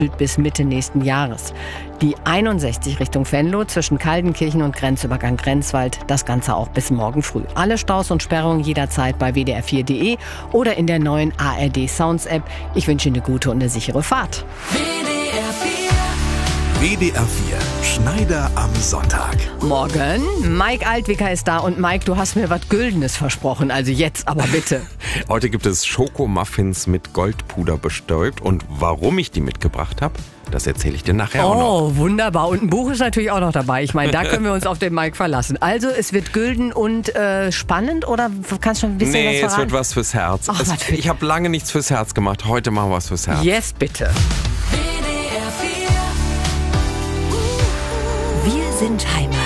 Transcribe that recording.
bis Mitte nächsten Jahres. Die 61 Richtung Venlo zwischen Kaldenkirchen und Grenzübergang Grenzwald, das Ganze auch bis morgen früh. Alle Staus und Sperrungen jederzeit bei wdr4.de oder in der neuen ARD Sounds App. Ich wünsche Ihnen eine gute und eine sichere Fahrt. WDR 4 Schneider am Sonntag. Morgen, Mike Altwicker ist da und Mike, du hast mir was Güldenes versprochen, also jetzt aber bitte. Heute gibt es Schokomuffins mit Goldpuder bestäubt und warum ich die mitgebracht habe, das erzähle ich dir nachher auch noch. Oh, wunderbar. Und ein Buch ist natürlich auch noch dabei. Ich meine, da können wir uns auf den Mike verlassen. Also, es wird gülden und spannend oder kannst du schon ein bisschen was verraten? Nee, es wird was fürs Herz. Ach, Ich habe lange nichts fürs Herz gemacht. Heute machen wir was fürs Herz. Yes, bitte. Wir sind Heimat.